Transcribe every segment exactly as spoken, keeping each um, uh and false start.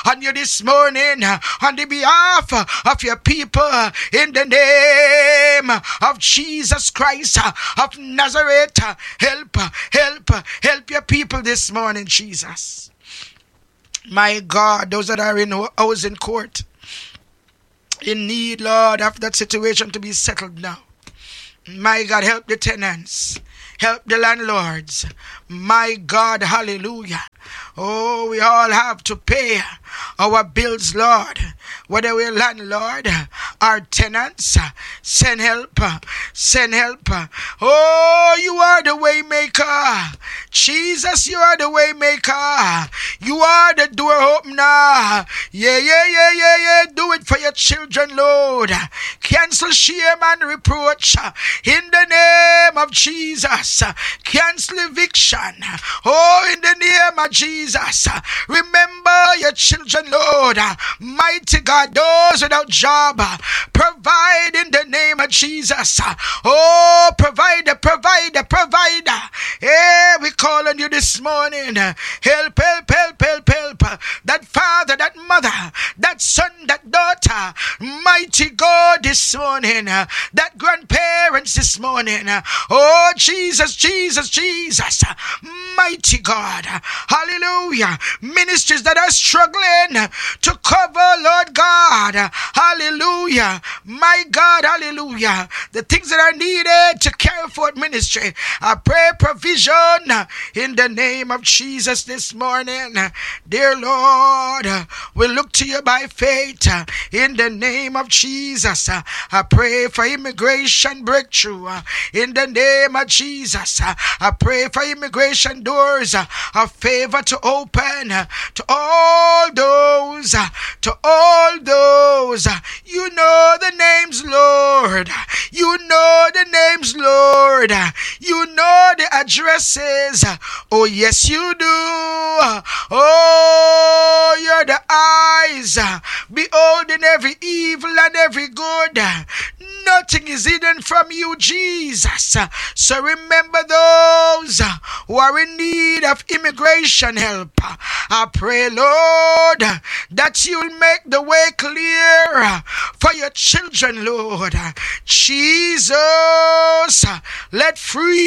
on you this morning on the behalf of your people in the name of Jesus Christ of Nazareth. Help, help, help your people this morning, Jesus. My God, those that are in housing court, in need, Lord, of that situation to be settled now. My God, help the tenants. Help the landlords. My God, hallelujah. Oh, we all have to pay our bills, Lord. Whether we're landlord or tenants, send help. Send help. Oh, you are the way maker. Jesus, you are the way maker. You are the door opener. Yeah, yeah, yeah, yeah, yeah. Do it for your children, Lord. Cancel shame and reproach in the name of Jesus. Cancel eviction. Oh, in the name of Jesus. Remember your children, Lord. Mighty God, those without job, provide in the name of Jesus. Oh, provider, provider, provider. Hey, we call on you this morning. Help, help, help, help, help. That father, that mother, that son, that daughter. Mighty God this morning. That grandparents this morning. Oh, Jesus, Jesus, Jesus. Mighty God. Hallelujah. Ministries that are struggling to cover, Lord God. Hallelujah. My God, hallelujah. The things that are needed to carry forth ministry. I pray provision in the name of Jesus this morning. Dear Lord, we look to you by faith in the name of Jesus. I pray for immigration breakthrough in the name of Jesus. I pray for immigration doors of favor to open to all those, to all those. You know the names, Lord. You know the names, Lord. You know the addresses. Oh, yes, you do. Oh, you're the eyes beholding every evil and every good. Nothing is hidden from you, Jesus. So remember those who are in need of immigration help. I pray, Lord, that you'll make the way clear for your children, Lord. Jesus, let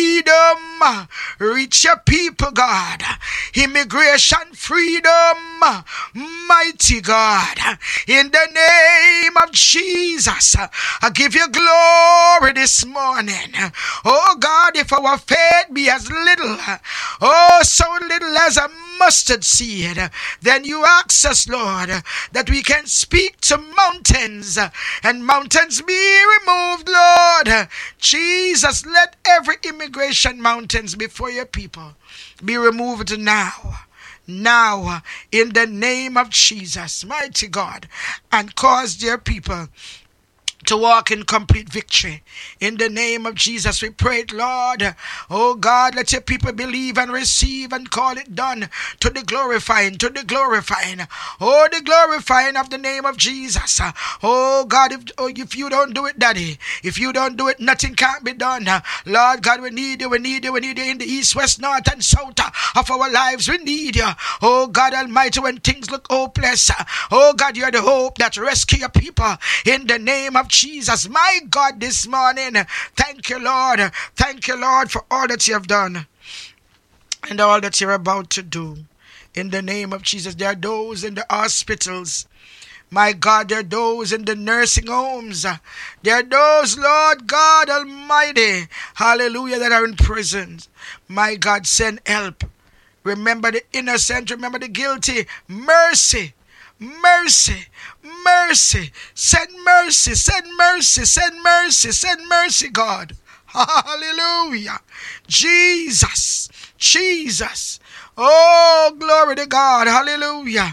freedom reach your people, God. Immigration freedom, mighty God. In the name of Jesus, I give you glory this morning. Oh God, if our faith be as little, oh so little as a mustard seed, then you ask us, Lord, that we can speak to mountains and mountains be removed, Lord. Jesus, let every immigration mountains before your people be removed now. Now, in the name of Jesus, mighty God, and cause their people to walk in complete victory. In the name of Jesus, we pray it, Lord. Oh God, let your people believe and receive and call it done to the glorifying, to the glorifying. Oh, the glorifying of the name of Jesus. Oh God, if, oh, if you don't do it, Daddy, if you don't do it, nothing can't be done. Lord God, we need you, we need you, we need you in the east, west, north, and south of our lives. We need you. Oh God Almighty, when things look hopeless, oh God, you're the hope that rescue your people. In the name of Jesus, my God, this morning, thank you, Lord. Thank you, Lord, for all that you have done and all that you're about to do. In the name of Jesus, there are those in the hospitals. My God, there are those in the nursing homes. There are those, Lord God Almighty, hallelujah, that are in prisons. My God, send help. Remember the innocent, remember the guilty. Mercy. Mercy, mercy, send mercy, send mercy, send mercy, send mercy, God. Hallelujah. Jesus, Jesus. Oh, glory to God. Hallelujah.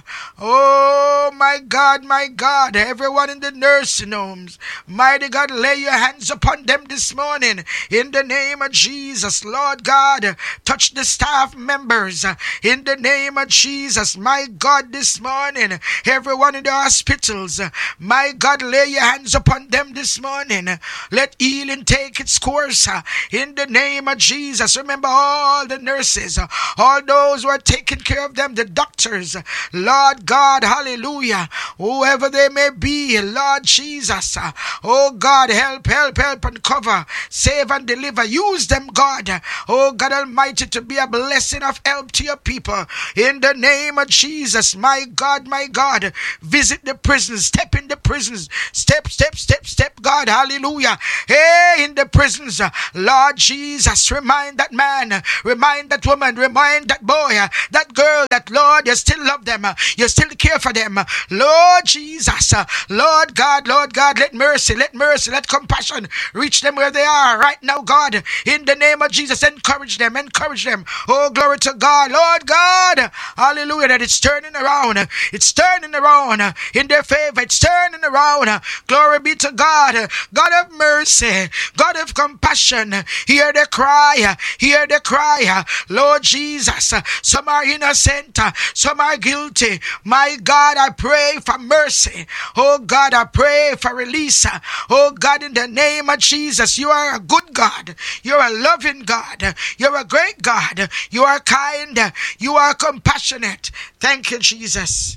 Oh, my God, my God. Everyone in the nursing homes. Mighty God, lay your hands upon them this morning. In the name of Jesus, Lord God, touch the staff members. In the name of Jesus, my God, this morning. Everyone in the hospitals. My God, lay your hands upon them this morning. Let healing take its course. In the name of Jesus, remember all the nurses. All those those who are taking care of them, the doctors, Lord God, hallelujah, whoever they may be, Lord Jesus, oh God, help, help, help and cover, save and deliver, use them, God, oh God Almighty, to be a blessing of help to your people, in the name of Jesus, my God, my God, visit the prisons, step in the prisons, step, step, step, step, God, hallelujah, hey, in the prisons, Lord Jesus, remind that man, remind that woman, remind that boy, that girl, that Lord, you still love them, you still care for them, Lord Jesus, Lord God, Lord God, let mercy, let mercy, let compassion reach them where they are right now, God, in the name of Jesus, encourage them, encourage them, oh glory to God, Lord God, hallelujah, that it's turning around, it's turning around in their favor, it's turning around, glory be to God, God of mercy, God of compassion, hear the cry, hear the cry, Lord Jesus, some are innocent, some are guilty, my God, I pray for mercy, oh God, I pray for release, oh God, in the name of Jesus, you are a good God, you're a loving God, you're a great God, you are kind, you are compassionate, thank you Jesus,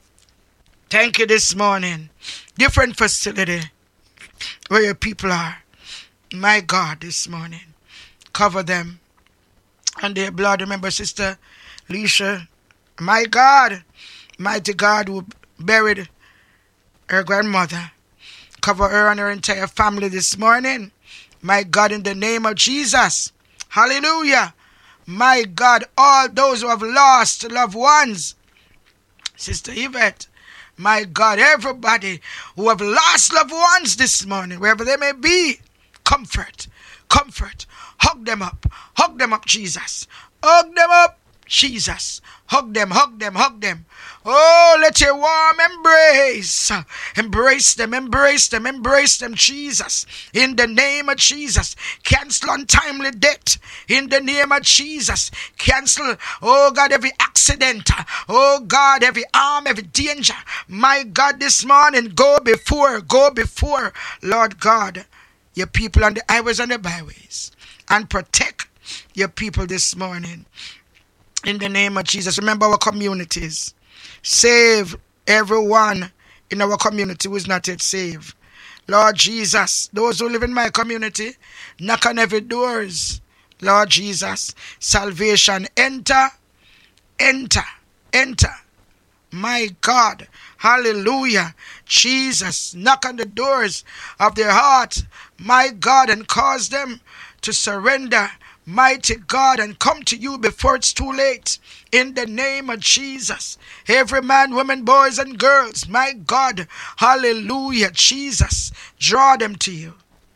thank you this morning, different facility where your people are, my God, this morning, cover them and their blood. Remember Sister Leisha, my God, mighty God, who buried her grandmother, cover her and her entire family this morning, my God, in the name of Jesus, hallelujah, my God, all those who have lost loved ones, Sister Yvette, my God, everybody who have lost loved ones this morning, wherever they may be, comfort, comfort, hug them up, hug them up, Jesus, hug them up, Jesus, hug them, hug them, hug them, oh, let your warm embrace, embrace them, embrace them, embrace them, Jesus, in the name of Jesus, cancel untimely death, in the name of Jesus, cancel, oh God, every accident, oh God, every harm, every danger, my God, this morning, go before, go before, Lord God, your people on the highways and the byways, and protect your people this morning, in the name of Jesus. Remember our communities, save everyone in our community who is not yet saved, Lord Jesus, those who live in my community, knock on every doors, Lord Jesus, salvation, enter, enter, enter, my God, hallelujah, Jesus, knock on the doors of their heart, my God, and cause them to surrender, mighty God, and come to you before it's too late, in the name of Jesus. Every man, woman, boys and girls, my God, hallelujah, Jesus, draw them to you,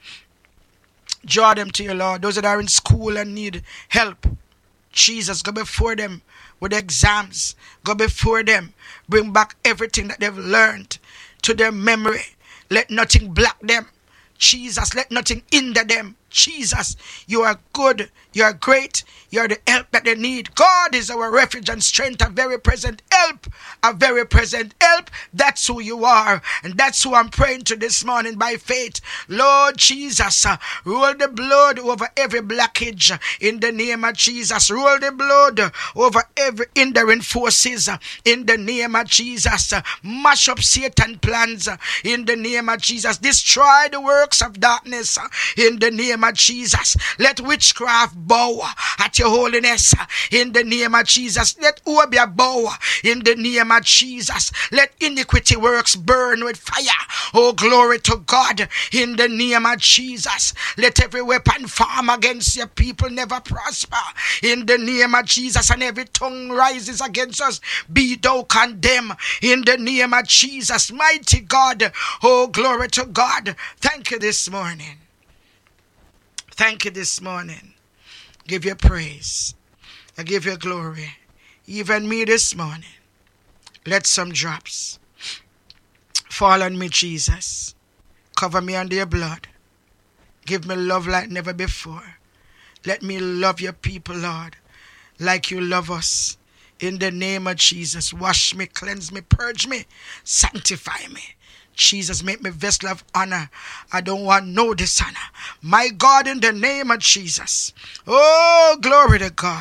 draw them to you, Lord. Those that are in school and need help, Jesus, go before them with exams, go before them, bring back everything that they've learned to their memory, let nothing block them, Jesus, let nothing hinder them, Jesus, you are good, you are great, you are the help that they need. God is our refuge and strength, a very present help, a very present help. That's who you are, and that's who I'm praying to this morning by faith. Lord Jesus, uh, roll the blood over every blockage in the name of Jesus. Roll the blood over every hindering forces uh, in the name of Jesus. Uh, mash up Satan's plans uh, in the name of Jesus. Destroy the works of darkness uh, in the name of Jesus. Let witchcraft bow at your holiness in the name of Jesus. Let Obia bow in the name of Jesus. Let iniquity works burn with fire. Oh, glory to God in the name of Jesus. Let every weapon form against your people never prosper in the name of Jesus, and every tongue rises against us be thou condemned in the name of Jesus. Mighty God, oh, glory to God. Thank you this morning. Thank you this morning. Give you praise. I give you glory. Even me this morning. Let some drops fall on me, Jesus. Cover me under your blood. Give me love like never before. Let me love your people, Lord, like you love us. In the name of Jesus, wash me, cleanse me, purge me, sanctify me. Jesus, make me vessel of honor. I don't want no dishonor. My God, in the name of Jesus. Oh, glory to God.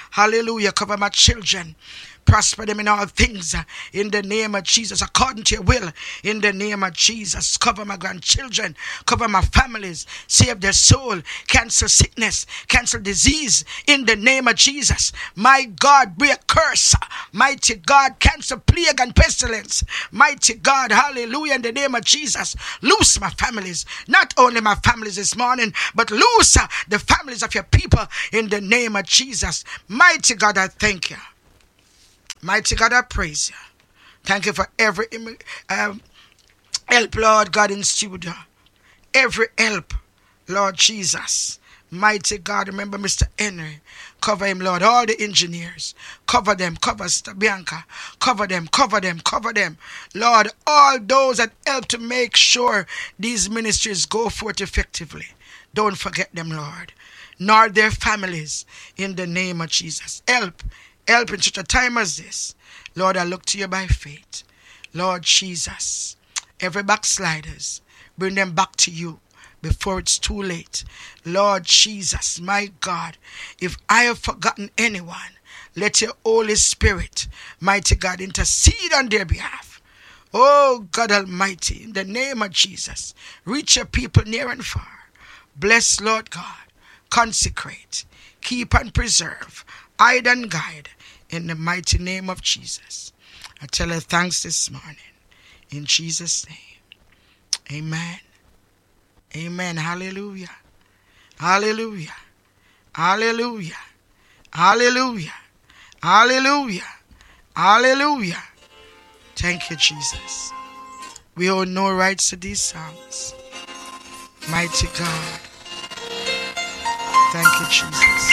Hallelujah. Cover my children. Prosper them in all things uh, in the name of Jesus, according to your will, in the name of Jesus. Cover my grandchildren, cover my families, save their soul, cancel sickness, cancel disease in the name of Jesus. My God, break curse, mighty God, cancel plague and pestilence, mighty God, hallelujah, in the name of Jesus. Loose my families, not only my families this morning, but loose uh, the families of your people in the name of Jesus. Mighty God, I thank you. Mighty God, I praise you. Thank you for every um, help, Lord God, in studio. Every help, Lord Jesus. Mighty God, remember Mister Henry. Cover him, Lord. All the engineers. Cover them. Cover Sister Bianca. Cover them. Cover them. Cover them. Lord, all those that help to make sure these ministries go forth effectively. Don't forget them, Lord. Nor their families. In the name of Jesus. Help. Help in such a time as this. Lord, I look to you by faith. Lord Jesus, every backsliders, bring them back to you before it's too late. Lord Jesus, my God, if I have forgotten anyone, let your Holy Spirit, mighty God, intercede on their behalf. Oh God Almighty, in the name of Jesus, reach your people near and far. Bless, Lord God, consecrate, keep and preserve, hide and guide. In the mighty name of Jesus. I tell her thanks this morning. In Jesus' name. Amen. Amen. Hallelujah. Hallelujah. Hallelujah. Hallelujah. Hallelujah. Hallelujah. Thank you, Jesus. We own no rights to these songs. Mighty God. Thank you, Jesus.